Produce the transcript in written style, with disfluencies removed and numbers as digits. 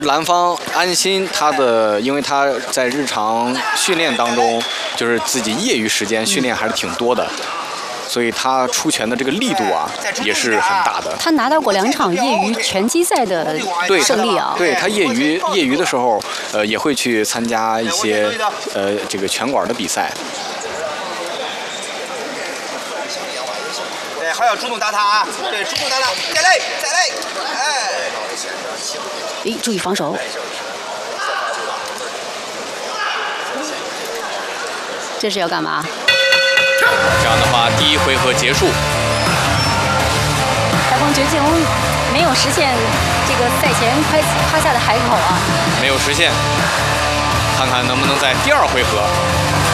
蓝方安心，因为他在日常训练当中，就是自己业余时间训练还是挺多的，所以他出拳的这个力度啊也是很大的。 他拿到过2场业余拳击赛的胜利啊。 对他业余的时候，也会去参加一些这个拳馆的比赛。 对，还要主动打他啊！对，主动打他，再来，哎。 注意防守。这是要干嘛？ 这样的话，第1回合结束。 台风绝境没有实现这个赛前夸下的海口啊。 没有实现，看看能不能在第2回合